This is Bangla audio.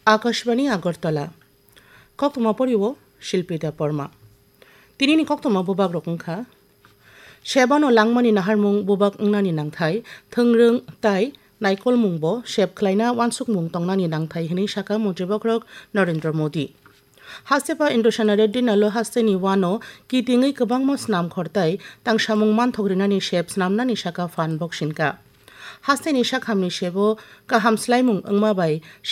আকাশবাণী আগরতলা কক্তমা পরিব শিল্পীতা পর্মা তিনি কক্তমা বুবাক রকংখা সেবানো লাংমানি নাহারমুং বুবাকংনানি নাংথাই থংরং তাই নাইকল মুংbo সেব খ্লাইনা ওয়ানসুক মুং তংনানি নাংথাই হিনি সাকা মন্ত্রীবক্রক নরেন্দ্র মোদী হাস্তেপা ইন্দ্রসানা রেড্ডি নালো হাস্তেনি ওয়ানো কিতিङै गोबां स्नाम खरताय तांसामुं मानथग्रिनानि सेब स्नामनानि साका फान बक्सिनका हास्तेनि साखामनि सेबो काहामस्लायमुं ओंमाबाय